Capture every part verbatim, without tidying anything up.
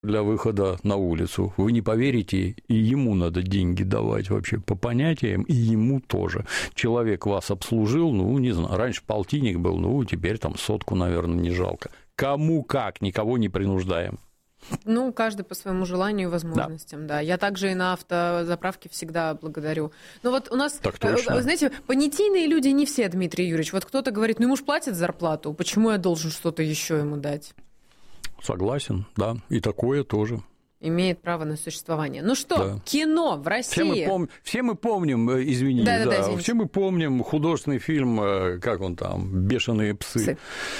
для выхода на улицу. Вы не поверите, и ему надо деньги давать вообще по понятиям, и ему тоже. Человек вас обслужил, ну, не знаю, раньше полтинник был, ну, теперь там сотку, наверное, не жалко. Кому как, никого не принуждаем. Ну, каждый по своему желанию и возможностям, да. да. Я также и на автозаправке всегда благодарю. Но вот у нас, так точно. Знаете, понятийные люди не все, Дмитрий Юрьевич. Вот кто-то говорит, ну, ему ж платят зарплату, почему я должен что-то еще ему дать? Согласен, да, и такое тоже. Имеет право на существование. Ну что, да. Кино в России. Все мы, пом... все мы помним, извини, да, да, да, да, извините. Все мы помним художественный фильм, как он там, «Бешеные псы». Псы.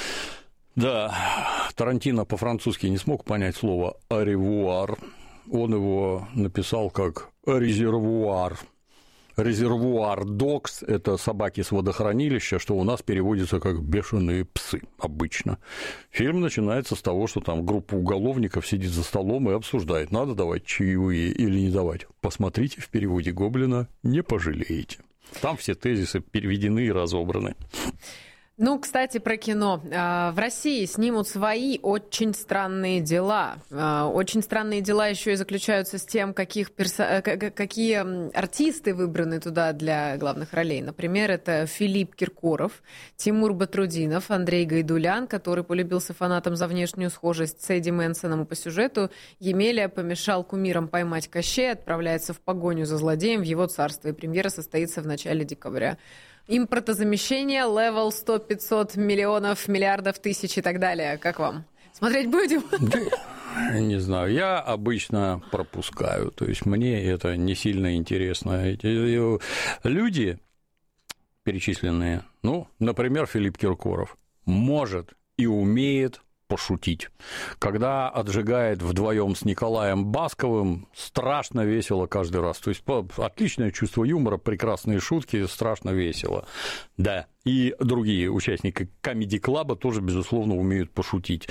Да, Тарантино по-французски не смог понять слово «аревуар». Он его написал как «резервуар». Резервуар догс – это собаки с водохранилища, что у нас переводится как «бешеные псы» обычно. Фильм начинается с того, что там группа уголовников сидит за столом и обсуждает, надо давать чаевые или не давать. Посмотрите в переводе Гоблина, не пожалеете. Там все тезисы переведены и разобраны. Ну, кстати, про кино. В России снимут свои очень странные дела. Очень странные дела еще и заключаются с тем, каких персо... какие артисты выбраны туда для главных ролей. Например, это Филипп Киркоров, Тимур Батрудинов, Андрей Гайдулян, который полюбился фанатам за внешнюю схожесть с Эдди Мэнсоном, и по сюжету Емеля помешал кумирам поймать Кощея, отправляется в погоню за злодеем в его царство, и премьера состоится в начале декабря. Импортозамещение, левел сто пятьсот миллионов, миллиардов, тысяч и так далее. Как вам? Смотреть будем? Не знаю, я обычно пропускаю, то есть мне это не сильно интересно. Эти люди перечисленные, ну, например, Филипп Киркоров, может и умеет пошутить. Когда отжигает вдвоем с Николаем Басковым, страшно весело каждый раз. То есть отличное чувство юмора, прекрасные шутки, страшно весело. Да, и другие участники комеди-клаба тоже, безусловно, умеют пошутить.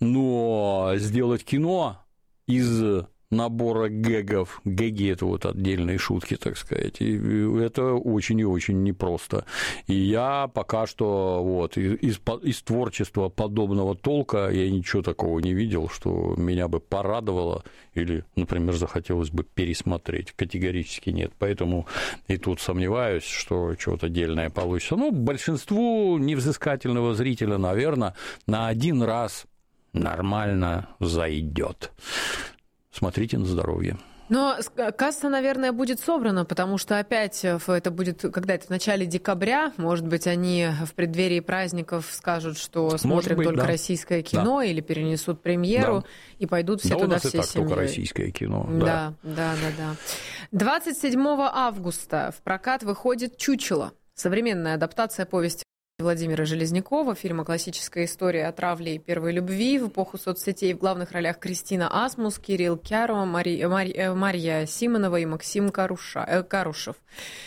Но сделать кино из набора гэгов, гэги – это вот отдельные шутки, так сказать, и это очень и очень непросто. И я пока что вот из, из творчества подобного толка я ничего такого не видел, что меня бы порадовало или, например, захотелось бы пересмотреть. Категорически нет. Поэтому и тут сомневаюсь, что что-то дельное получится. Ну, большинству невзыскательного зрителя, наверное, на один раз нормально зайдет. Смотрите на здоровье. Но касса, наверное, будет собрана, потому что опять это будет, когда это в начале декабря, может быть, они в преддверии праздников скажут, что смотрим быть, только да. российское кино, да. или перенесут премьеру, да. и пойдут все да, туда всей семьей. Да, у нас и так только российское кино. Да, да, да, да. да. двадцать седьмого августа в прокат выходит «Чучело». Современная адаптация повести Владимира Железнякова, фильма «Классическая история о травле и первой любви» в эпоху соцсетей. В главных ролях Кристина Асмус, Кирилл Кяро, Мари... Мари... Марья Симонова и Максим Каруша... Карушев.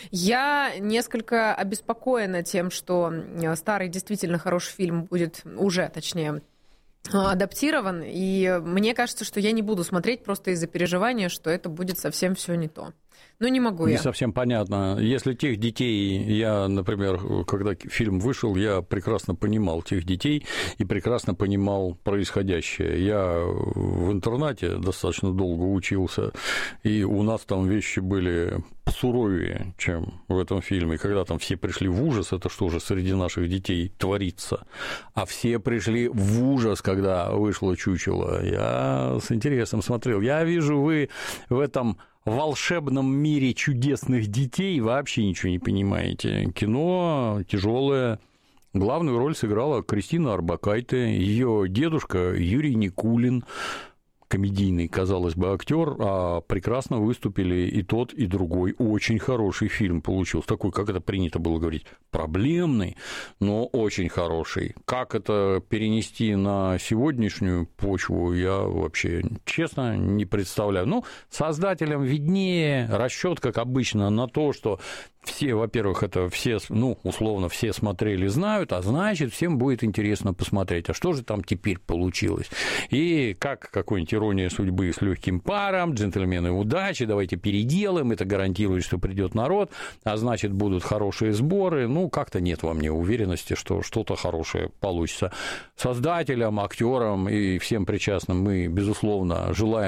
Я несколько обеспокоена тем, что старый действительно хороший фильм будет уже, точнее, адаптирован, и мне кажется, что я не буду смотреть просто из-за переживания, что это будет совсем все не то. Ну, не могу я. Не совсем понятно. Если тех детей, я, например, когда фильм вышел, я прекрасно понимал тех детей и прекрасно понимал происходящее. Я в интернате достаточно долго учился, и у нас там вещи были суровее, чем в этом фильме. Когда там все пришли в ужас, это что же среди наших детей творится? А все пришли в ужас, когда вышло «Чучело». Я с интересом смотрел. Я вижу, вы в этом волшебном мире чудесных детей вообще ничего не понимаете. Кино тяжелое. Главную роль сыграла Кристина Орбакайте, ее дедушка Юрий Никулин, комедийный, казалось бы, актер, а прекрасно выступили и тот, и другой. Очень хороший фильм получился. Такой, как это принято было говорить, проблемный, но очень хороший. Как это перенести на сегодняшнюю почву, я вообще, честно, не представляю. Ну, создателям виднее, расчет, как обычно, на то, что все, во-первых, это все, ну, условно, все смотрели, знают, а значит, всем будет интересно посмотреть, а что же там теперь получилось. И как какой-нибудь ирония судьбы с легким паром, джентльмены удачи, давайте переделаем, это гарантирует, что придет народ, а значит, будут хорошие сборы. Ну, как-то нет во мне уверенности, что что-то хорошее получится. Создателям, актерам и всем причастным мы, безусловно, желаем